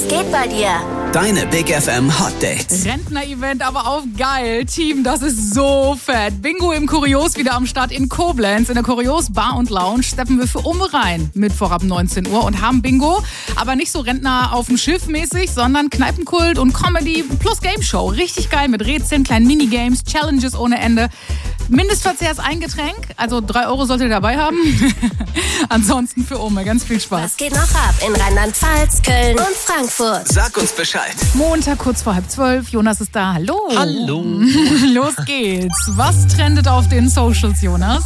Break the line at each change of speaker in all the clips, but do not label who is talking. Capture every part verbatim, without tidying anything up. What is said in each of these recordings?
geht bei dir?
Deine Big F M Hot Dates.
Rentner-Event, aber auf geil. Team, das ist so fett. Bingo im Kurios wieder am Start in Koblenz. In der Kurios Bar und Lounge steppen wir für Umme rein. Mittwoch ab neunzehn Uhr und haben Bingo. Aber nicht so Rentner auf dem Schiff mäßig, sondern Kneipenkult und Comedy plus Game Show. Richtig geil mit Rätseln, kleinen Minigames, Challenges ohne Ende. Mindestverzehr ist ein Getränk, also drei Euro solltet ihr dabei haben. Ansonsten für Umme, ganz viel Spaß.
Was geht noch ab in Rheinland-Pfalz, Köln und Frankfurt?
Sag uns Bescheid.
Montag kurz vor halb zwölf, Jonas ist da. Hallo.
Hallo.
Los geht's. Was trendet auf den Socials, Jonas?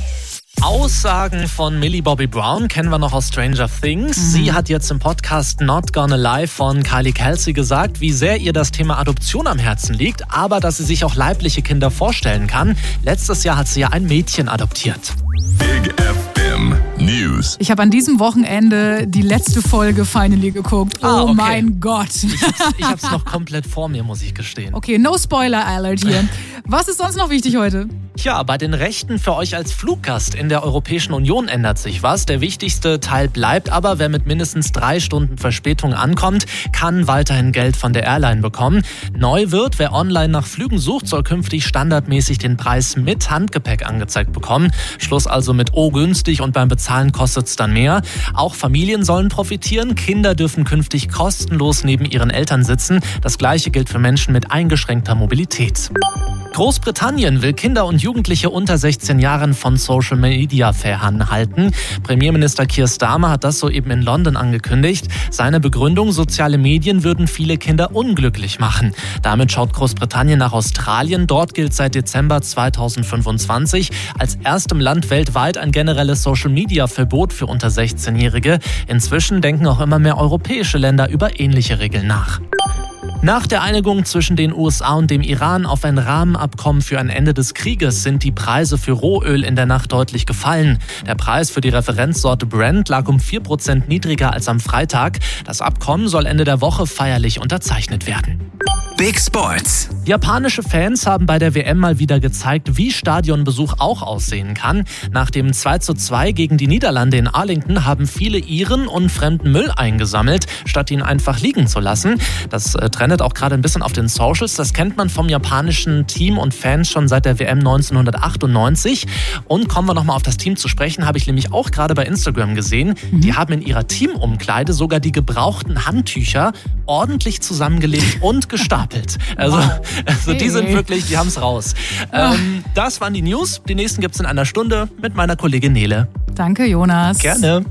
Aussagen von Millie Bobby Brown kennen wir noch aus Stranger Things. Mhm. Sie hat jetzt im Podcast Not Gonna Lie von Kylie Kelsey gesagt, wie sehr ihr das Thema Adoption am Herzen liegt, aber dass sie sich auch leibliche Kinder vorstellen kann. Letztes Jahr hat sie ja ein Mädchen adoptiert.
Big F M News.
Ich habe an diesem Wochenende die letzte Folge Finally geguckt. Oh
ah, okay.
mein Gott.
Ich hab's, ich hab's noch komplett vor mir, muss ich gestehen.
Okay, no Spoiler Alert hier. Was ist sonst noch wichtig heute?
Tja, bei den Rechten für euch als Fluggast in der Europäischen Union ändert sich was. Der wichtigste Teil bleibt aber, wer mit mindestens drei Stunden Verspätung ankommt, kann weiterhin Geld von der Airline bekommen. Neu wird, wer online nach Flügen sucht, soll künftig standardmäßig den Preis mit Handgepäck angezeigt bekommen. Schluss also mit oh günstig und beim Bezahlen kostet's dann mehr. Auch Familien sollen profitieren. Kinder dürfen künftig kostenlos neben ihren Eltern sitzen. Das Gleiche gilt für Menschen mit eingeschränkter Mobilität. Großbritannien will Kinder und Jugendliche unter sechzehn Jahren von Social Media fernhalten. Premierminister Keir Starmer hat das soeben in London angekündigt. Seine Begründung, soziale Medien würden viele Kinder unglücklich machen. Damit schaut Großbritannien nach Australien. Dort gilt seit Dezember zweitausendfünfundzwanzig als erstem Land weltweit ein generelles Social-Media-Verbot für unter sechzehnjährige. Inzwischen denken auch immer mehr europäische Länder über ähnliche Regeln nach. Nach der Einigung zwischen den U S A und dem Iran auf ein Rahmenabkommen für ein Ende des Krieges sind die Preise für Rohöl in der Nacht deutlich gefallen. Der Preis für die Referenzsorte Brent lag um vier Prozent niedriger als am Freitag. Das Abkommen soll Ende der Woche feierlich unterzeichnet werden.
Big Sports.
Japanische Fans haben bei der W M mal wieder gezeigt, wie Stadionbesuch auch aussehen kann. Nach dem zwei zu zwei gegen die Niederlande in Arlington haben viele Iren und fremden Müll eingesammelt, statt ihn einfach liegen zu lassen. Das äh, trendet auch gerade ein bisschen auf den Socials. Das kennt man vom japanischen Team und Fans schon seit der W M neunzehnhundertachtundneunzig. Und kommen wir nochmal auf das Team zu sprechen, habe ich nämlich auch gerade bei Instagram gesehen. Mhm. Die haben in ihrer Teamumkleide sogar die gebrauchten Handtücher ordentlich zusammengelegt und gestapelt. Also, wow. also die sind wirklich, die haben es raus. Ja. Ähm, das waren die News. Die nächsten gibt es in einer Stunde mit meiner Kollegin Nele.
Danke, Jonas.
Gerne.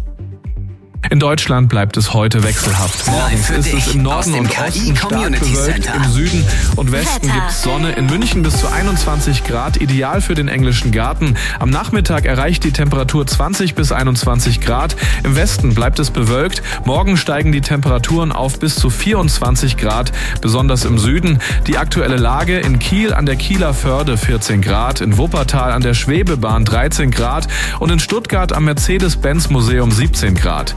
In Deutschland bleibt es heute wechselhaft. Morgens ist es im Norden und Osten stark bewölkt, im Süden und Westen gibt es Sonne. In München bis zu einundzwanzig Grad, ideal für den englischen Garten. Am Nachmittag erreicht die Temperatur zwanzig bis einundzwanzig Grad. Im Westen bleibt es bewölkt. Morgen steigen die Temperaturen auf bis zu vierundzwanzig Grad, besonders im Süden. Die aktuelle Lage: in Kiel an der Kieler Förde vierzehn Grad, in Wuppertal an der Schwebebahn dreizehn Grad und in Stuttgart am Mercedes-Benz-Museum siebzehn Grad.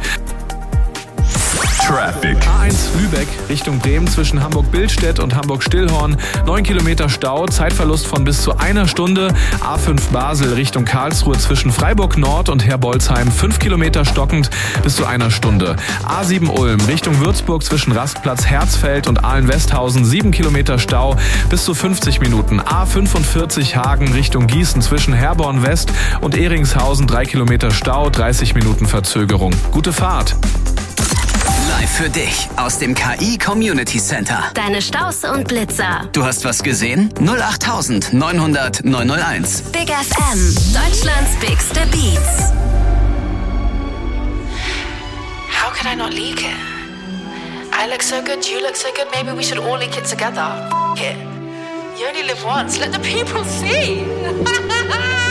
Traffic.
A eins Lübeck Richtung Bremen zwischen Hamburg-Billstedt und Hamburg-Stillhorn. neun Kilometer Stau, Zeitverlust von bis zu einer Stunde. A fünf Basel Richtung Karlsruhe zwischen Freiburg-Nord und Herbolzheim. fünf Kilometer stockend bis zu einer Stunde. A sieben Ulm Richtung Würzburg zwischen Rastplatz Herzfeld und Ahlen-Westhausen. sieben Kilometer Stau bis zu fünfzig Minuten. A fünfundvierzig Hagen Richtung Gießen zwischen Herborn West und Eringshausen. drei Kilometer Stau, dreißig Minuten Verzögerung. Gute Fahrt.
Live für dich aus dem K I Community Center.
Deine Staus und Blitzer.
Du hast was gesehen? null acht neun null null neun null eins.
Big F M, Deutschlands bigste Beats.
How could I not leak it? I look so good, you look so good, maybe we should all leak it together. F it. You only live once, let the people see.